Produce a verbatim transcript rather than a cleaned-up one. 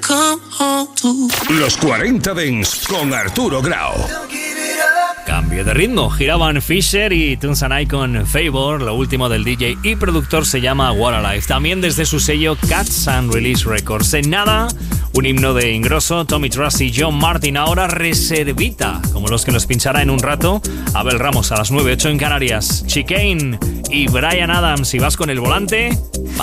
come home to. Los cuarenta Dance con Arturo Grau. Cambio de ritmo, giraban Fisher y Tunes and I con Favor, lo último del D J y productor se llama What a Life, también desde su sello Cats and Release Records. En nada, un himno de Ingrosso, Tommy Trust y John Martin, ahora reservita, como los que nos pinchará en un rato Abel Ramos a las nueve, ocho en Canarias, Chicane y Bryan Adams. Si vas con el volante, va.